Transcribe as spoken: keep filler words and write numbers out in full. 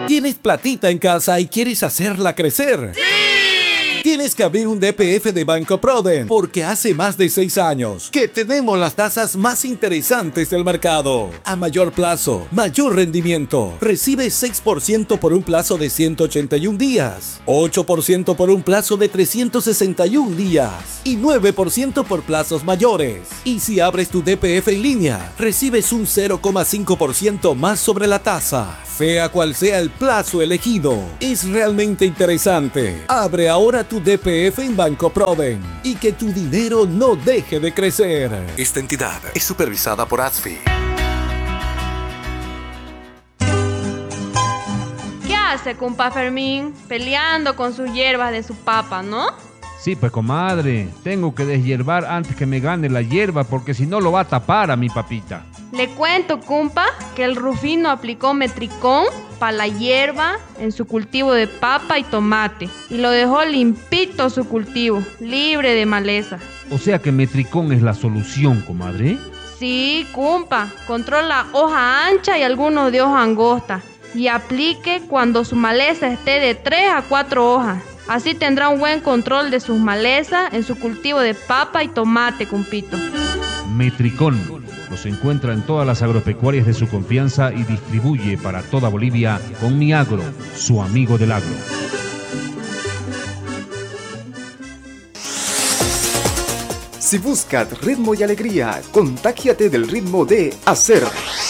¿Tienes platita en casa y quieres hacerla crecer? ¡Sí! Tienes que abrir un D P F de Banco Proden, porque hace más de seis años que tenemos las tasas más interesantes del mercado. A mayor plazo, mayor rendimiento. Recibe seis por ciento por un plazo de ciento ochenta y un días, ocho por ciento por un plazo de trescientos sesenta y un días y nueve por ciento por plazos mayores. Y si abres tu D P F en línea, recibes un cero coma cinco por ciento más sobre la tasa. Sea cual sea el plazo elegido, es realmente interesante. Abre ahora tu D P F en Banco Proden y que tu dinero no deje de crecer. Esta entidad es supervisada por A S F I. ¿Qué hace, compa Fermín? Peleando con sus hierbas de su papa, ¿no? Sí, pues comadre, tengo que deshiervar antes que me gane la hierba, porque si no lo va a tapar a mi papita. Le cuento, compa, que el Rufino aplicó Metricón para la hierba en su cultivo de papa y tomate y lo dejó limpito su cultivo, libre de maleza. O sea que Metricón es la solución, comadre. Sí, compa, controla hoja ancha y algunos de hoja angosta y aplique cuando su maleza esté de tres a cuatro hojas. Así tendrá un buen control de sus malezas en su cultivo de papa y tomate, compito. Metricón los encuentra en todas las agropecuarias de su confianza y distribuye para toda Bolivia con Mi Agro, su amigo del agro. Si buscas ritmo y alegría, contágiate del ritmo de Hacer.